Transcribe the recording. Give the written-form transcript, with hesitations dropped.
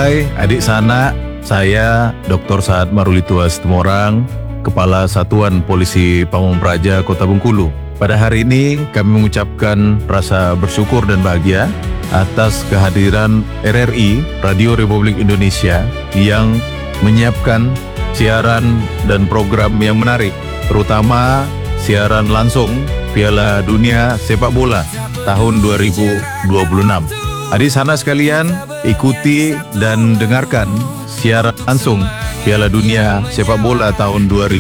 Hai adik sanak, saya Dr. Saad Marulituwa Situmorang, Kepala Satuan Polisi Pamong Praja Kota Bengkulu. Pada hari ini kami mengucapkan rasa bersyukur dan bahagia atas kehadiran RRI, Radio Republik Indonesia, yang menyiapkan siaran dan program yang menarik, terutama siaran langsung Piala Dunia Sepak Bola tahun 2026. Adik sanak sekalian, ikuti dan dengarkan siaran langsung Piala Dunia Sepak Bola tahun 2026.